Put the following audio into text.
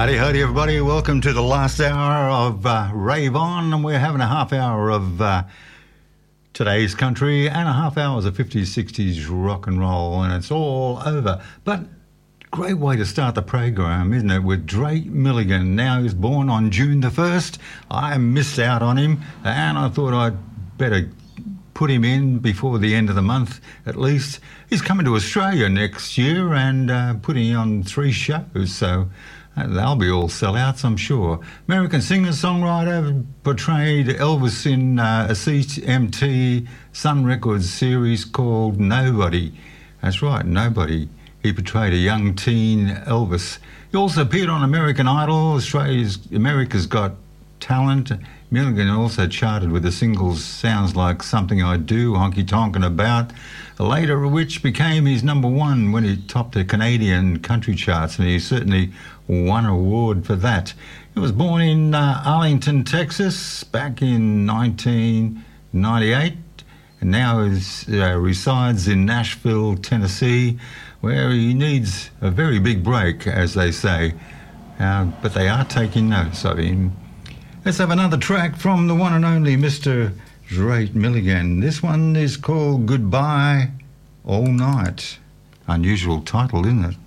Howdy, howdy, everybody. Welcome to the last hour of Rave On, and we're having a half hour of today's country and a half hours of 50s, 60s rock and roll, and it's all over. But great way to start the program, isn't it, with Drake Milligan. Now, he was born on June the 1st. I missed out on him, and I thought I'd better put him in before the end of the month, at least. He's coming to Australia next year and putting on 3 shows, so they'll be all sellouts, I'm sure. American singer-songwriter, portrayed Elvis in a CMT Sun Records series called Nobody. That's right, Nobody. He portrayed a young teen Elvis. He also appeared on American Idol, America's Got Talent. Milligan also charted with the singles Sounds Like Something I Do, Honky Tonkin' About, later which became his number 1 when he topped the Canadian country charts, and he certainly won an award for that. He was born in Arlington, Texas, back in 1998, and now resides in Nashville, Tennessee, where he needs a very big break, as they say. But they are taking notice of him. Let's have another track from the one and only Mr. Drake Milligan. This one is called Goodbye All Night. Unusual title, isn't it?